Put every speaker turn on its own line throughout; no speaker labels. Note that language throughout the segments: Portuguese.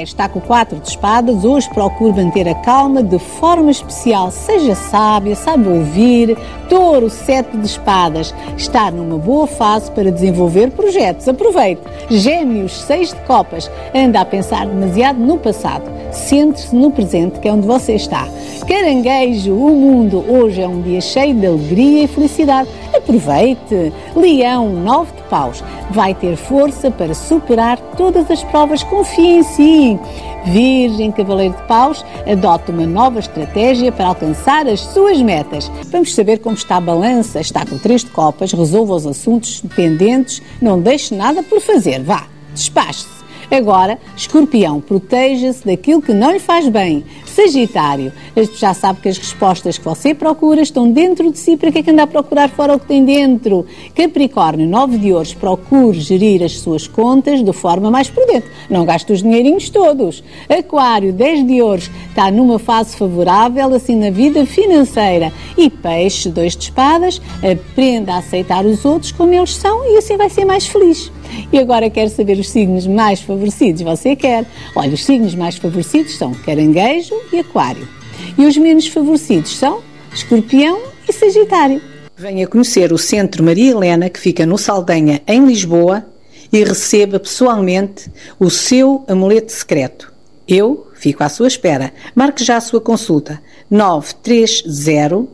está com o 4 de espadas, hoje procure manter a calma de forma especial. Seja sábia, saiba ouvir. Touro, 7 de espadas, está numa boa fase para desenvolver projetos. Aproveite. Gêmeos, 6 de copas, anda a pensar demasiado no passado. Centre-se no presente, que é onde você está. Caranguejo, o mundo, hoje é um dia cheio de alegria e felicidade. Aproveite. Leão, 9 de paus, vai ter força para superar todas as provas. Confie em si. Virgem, cavaleiro de paus, adota uma nova estratégia para alcançar as suas metas. Vamos saber como está a balança. Está com 3 de copas, resolva os assuntos pendentes, não deixe nada por fazer. Vá, despache-se. Agora, Escorpião, proteja-se daquilo que não lhe faz bem. Sagitário, já sabe que as respostas que você procura estão dentro de si. Para que é que anda a procurar fora o que tem dentro? Capricórnio, 9 de ouros, procure gerir as suas contas de forma mais prudente. Não gaste os dinheirinhos todos. Aquário, 10 de ouros, está numa fase favorável assim na vida financeira. E Peixe, 2 de espadas, aprenda a aceitar os outros como eles são e assim vai ser mais feliz. E agora quero saber os signos mais favorecidos. Você quer? Olha, os signos mais favorecidos são Caranguejo e Aquário. E os menos favorecidos são Escorpião e Sagitário.
Venha conhecer o Centro Maria Helena, que fica no Saldanha, em Lisboa, e receba pessoalmente o seu amuleto secreto. Eu fico à sua espera. Marque já a sua consulta. 930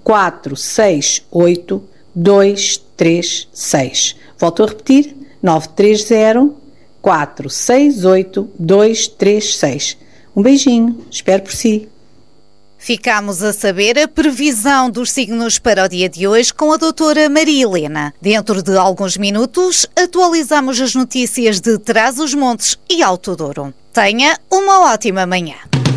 468 236. Volto a repetir. 930 468 236. Um beijinho, espero por si.
Ficámos a saber a previsão dos signos para o dia de hoje com a doutora Maria Helena. Dentro de alguns minutos, atualizamos as notícias de Trás-os-Montes e Alto Douro. Tenha uma ótima manhã.